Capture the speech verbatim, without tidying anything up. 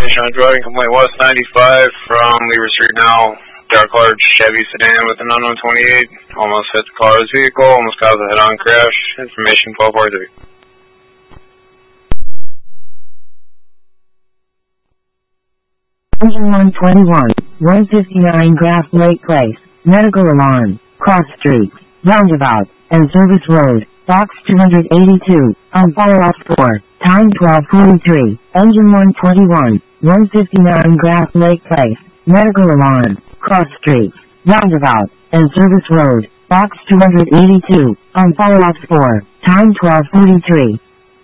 information on driving complaint West ninety-five from Lever Street now. Dark colored Chevy sedan with an unknown twenty-eight. Almost hit the car's vehicle, almost caused a head-on crash. Information twelve forty-three. Engine one twenty-one, one fifty-nine Graff Lake Place, medical alarm, cross street, roundabout, and service road, box two eighty-two, on follow-up four, time twelve forty-three, engine one twenty-one, one fifty-nine Graff Lake Place, medical alarm, cross street, roundabout, and service road, box two eighty-two, on follow-up four, time twelve forty-three.